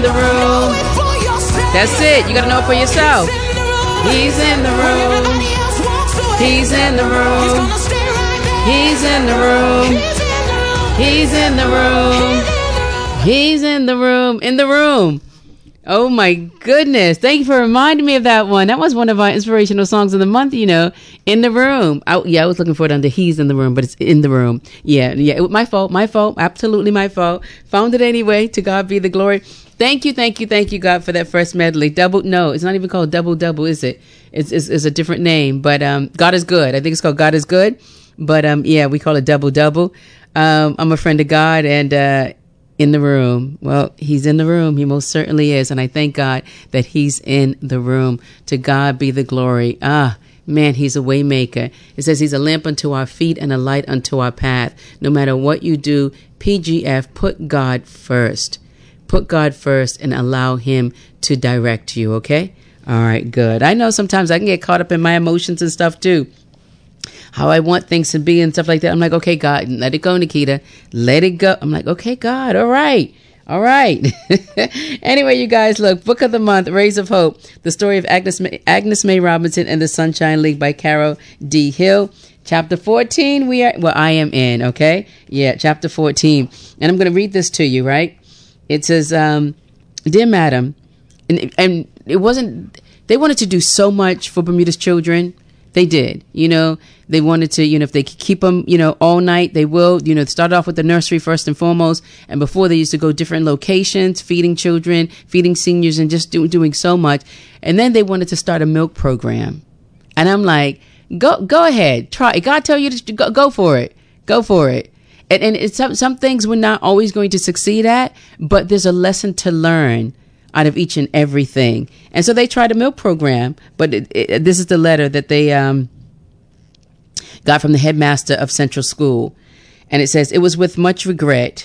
in the room. That's it. You got to know it for yourself. He's in the room. He's in the room. He's in the room. He's in the room. He's in the room. In the room. Oh my goodness. Thank you for reminding me of that one. That was one of our inspirational songs of the month, you know, In the Room. I was looking for it under He's in the Room, but it's In the Room. Yeah. My fault. Absolutely my fault. Found it anyway. To God be the glory. Thank you, God, for that first medley. No, it's not even called Double, is it? It's a different name, but God is Good. I think it's called God is Good, but we call it Double. I'm a friend of God, and in the room. Well, he's in the room. He most certainly is, and I thank God that he's in the room. To God be the glory. Man, he's a way maker. It says he's a lamp unto our feet and a light unto our path. No matter what you do, PGF, put God first. Put God first and allow him to direct you, okay? All right, good. I know sometimes I can get caught up in my emotions and stuff too. How I want things to be and stuff like that. I'm like, okay, God, let it go, Nikita. Let it go. I'm like, okay, God, all right. Anyway, you guys, look, Book of the Month, Rays of Hope, the story of Agnes May Robinson and the Sunshine League by Carol D. Hill. Chapter 14, I am in, okay? Yeah, chapter 14. And I'm going to read this to you, right? It says, Dear Madam, and it wasn't, they wanted to do so much for Bermuda's children. They did, they wanted to, if they could keep them, all night, they will, start off with the nursery first and foremost. And before they used to go different locations, feeding children, feeding seniors, and just doing so much. And then they wanted to start a milk program. And I'm like, go ahead, try it. God tell you to go for it. Go for it. And it's some things we're not always going to succeed at, but there's a lesson to learn out of each and everything. And so they tried a milk program, but this is the letter that they got from the headmaster of Central School. And it says, it was with much regret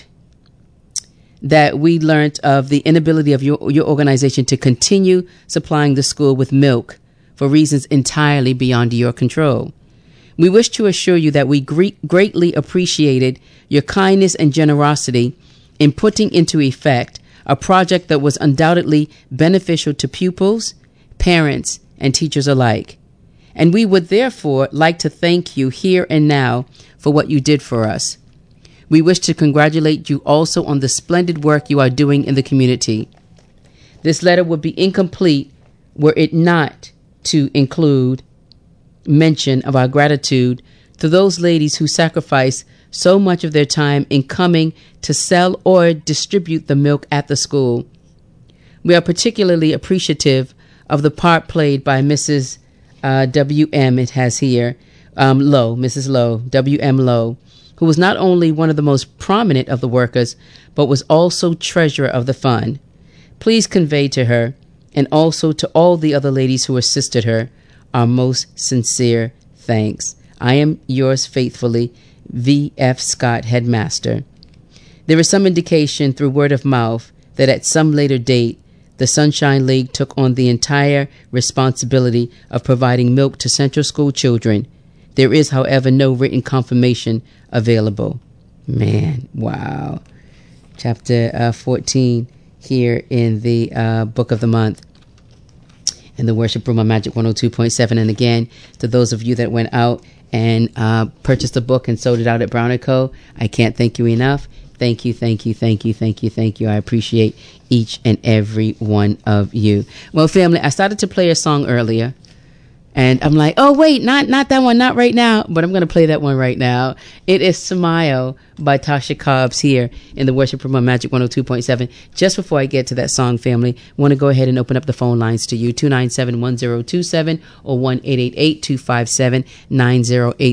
that we learned of the inability of your organization to continue supplying the school with milk for reasons entirely beyond your control. We wish to assure you that we greatly appreciated your kindness and generosity in putting into effect a project that was undoubtedly beneficial to pupils, parents, and teachers alike. And we would therefore like to thank you here and now for what you did for us. We wish to congratulate you also on the splendid work you are doing in the community. This letter would be incomplete were it not to include mention of our gratitude to those ladies who sacrifice so much of their time in coming to sell or distribute the milk at the school. We are particularly appreciative of the part played by Mrs. W.M. It has here, Mrs. Lowe, W.M. Lowe, who was not only one of the most prominent of the workers, but was also treasurer of the fund. Please convey to her, and also to all the other ladies who assisted her, our most sincere thanks. I am yours faithfully, V.F. Scott, Headmaster. There is some indication through word of mouth that at some later date, the Sunshine League took on the entire responsibility of providing milk to Central School children. There is, however, no written confirmation available. Man, wow. Chapter 14 here in the Book of the Month. In the Worship Room on Magic 102.7. And again, to those of you that went out and purchased the book and sold it out at Brown & Co., I can't thank you enough. Thank you. I appreciate each and every one of you. Well, family, I started to play a song earlier. And I'm like, oh, wait, not that one, not right now. But I'm going to play that one right now. It is Smile by Tasha Cobbs here in the Worship Room on Magic 102.7. Just before I get to that song, family, I want to go ahead and open up the phone lines to you, 297-1027 or 1-888-257-9080.